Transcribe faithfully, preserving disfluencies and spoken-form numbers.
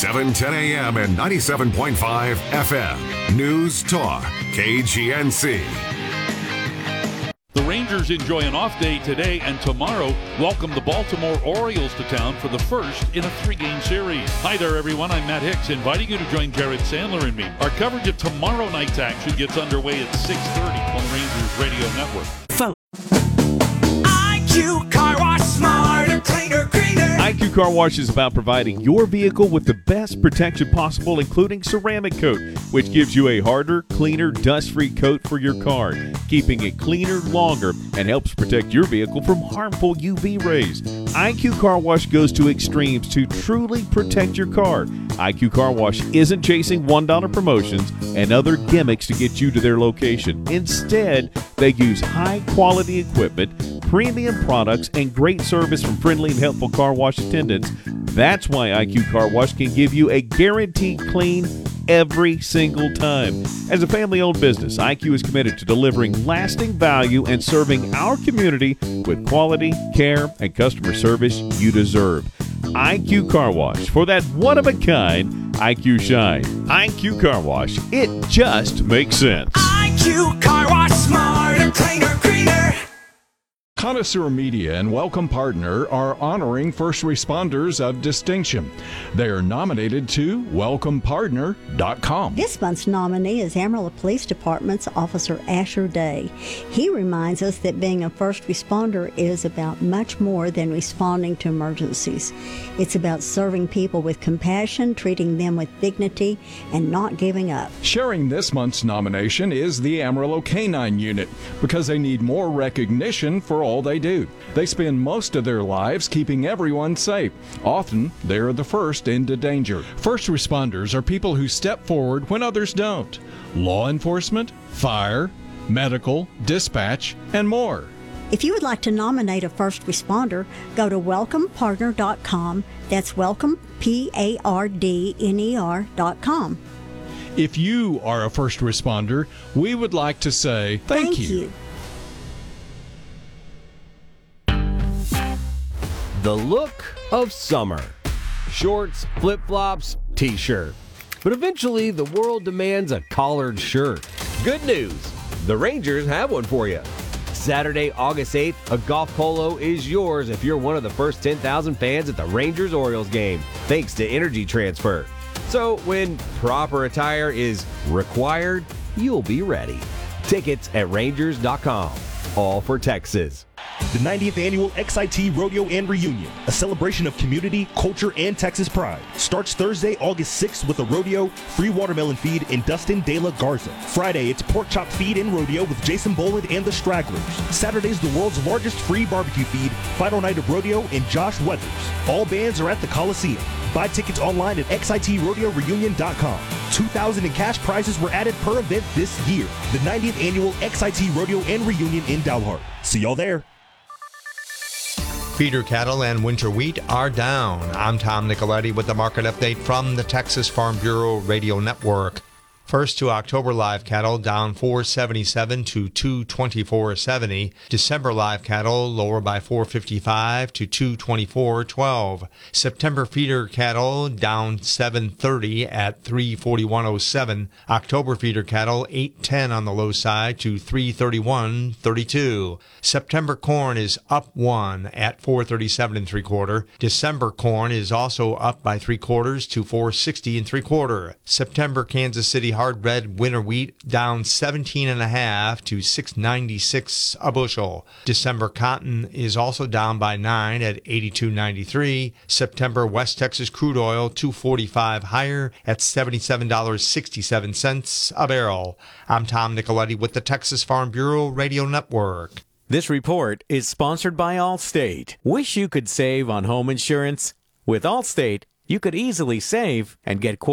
seven ten a.m. and ninety-seven point five F M. News Talk, K G N C. The Rangers enjoy an off day today and tomorrow welcome the Baltimore Orioles to town for the first in a three-game series. Hi there, everyone. I'm Matt Hicks, inviting you to join Jared Sandler and me. Our coverage of tomorrow night's action gets underway at six thirty on the Rangers Radio Network. Phone. I Q Car Wash, smarter, cleaner, greener. I Q Car Wash is about providing your vehicle with the best protection possible, including ceramic coat, which gives you a harder, cleaner, dust-free coat for your car, keeping it cleaner longer and helps protect your vehicle from harmful U V rays. I Q Car Wash goes to extremes to truly protect your car. I Q Car Wash isn't chasing one dollar promotions and other gimmicks to get you to their location. Instead, they use high-quality equipment, premium products, and great service from friendly and helpful car wash attendants. That's why I Q Car Wash can give you a guaranteed clean every single time. As a family-owned business, I Q is committed to delivering lasting value and serving our community with quality, care, and customer service you deserve. I Q Car Wash, for that one-of-a-kind I Q shine. I Q Car Wash, it just makes sense. I Q Car Wash, smarter, cleaner, greener. Connoisseur Media and Welcome Partner are honoring first responders of distinction. They are nominated to welcome partner dot com. This month's nominee is Amarillo Police Department's Officer Asher Day. He reminds us that being a first responder is about much more than responding to emergencies. It's about serving people with compassion, treating them with dignity, and not giving up. Sharing this month's nomination is the Amarillo Canine Unit because they need more recognition for all they do. They spend most of their lives keeping everyone safe. Often, they're the first into danger. First responders are people who step forward when others don't. Law enforcement, fire, medical, dispatch, and more. If you would like to nominate a first responder, go to welcome partner dot com. That's welcome, P A R D N E R dot com. If you are a first responder, we would like to say thank, Thank you. you. The look of summer. Shorts, flip-flops, t-shirt. But eventually, the world demands a collared shirt. Good news, the Rangers have one for you. Saturday, August eighth, a golf polo is yours if you're one of the first ten thousand fans at the Rangers-Orioles game, thanks to Energy Transfer. So when proper attire is required, you'll be ready. Tickets at rangers dot com. All for Texas. The ninetieth Annual X I T Rodeo and Reunion, a celebration of community, culture, and Texas pride, starts Thursday, August sixth with a rodeo, free watermelon feed, and Dustin De La Garza. Friday, it's pork chop feed and rodeo with Jason Boland and the Stragglers. Saturday's the world's largest free barbecue feed, final night of rodeo, and Josh Weathers. All bands are at the Coliseum. Buy tickets online at X I T rodeo reunion dot com. two thousand in cash prizes were added per event this year. The ninetieth Annual X I T Rodeo and Reunion in Dalhart. See y'all there. Feeder cattle and winter wheat are down. I'm Tom Nicoletti with the market update from the Texas Farm Bureau Radio Network. First to October live cattle down four seventy-seven to two twenty-four seventy. December live cattle lower by four fifty-five to two twenty-four twelve. September feeder cattle down seven thirty at three forty-one oh seven. October feeder cattle eight ten on the low side to three thirty-one thirty-two. September corn is up one at four thirty-seven and three quarter. December corn is also up by three quarters to four sixty and three quarter. September Kansas City hard red winter wheat down seventeen and a half to six ninety-six a bushel. December cotton is also down by nine at eighty-two ninety-three. September West Texas crude oil two forty-five higher at seventy-seven sixty-seven a barrel. I'm Tom Nicoletti with the Texas Farm Bureau Radio Network. This report is sponsored by Allstate. Wish you could save on home insurance? With Allstate, you could easily save and get